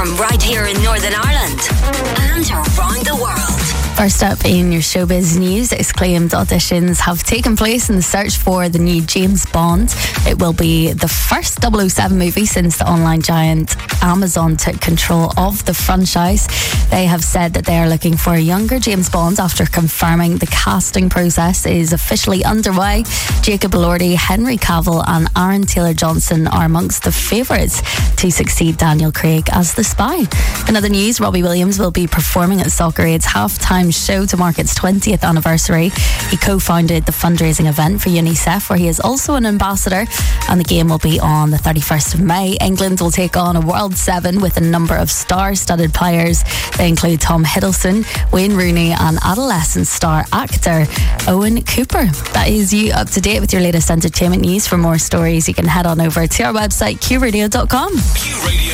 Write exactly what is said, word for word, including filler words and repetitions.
From right here in Northern Ireland and around the world. First up in your showbiz news, acclaimed auditions have taken place in the search for the new James Bond. It will be the first double oh seven movie since the online giant Amazon took control of the franchise. They have said that they are looking for a younger James Bond after confirming the casting process is officially underway. Jacob Elordi, Henry Cavill and Aaron Taylor-Johnson are amongst the favourites to succeed Daniel Craig as the spy. In other news, Robbie Williams will be performing at Soccer Aid's halftime show to mark its twentieth anniversary. He co-founded the fundraising event for UNICEF, where he is also an ambassador, and the game will be on the thirty-first of May. England will take on a World Seven with a number of star-studded players. They include Tom Hiddleston, Wayne Rooney and adolescent star actor Owen Cooper. That is you up to date with your latest entertainment news. For more stories, you can head on over to our website q radio dot com.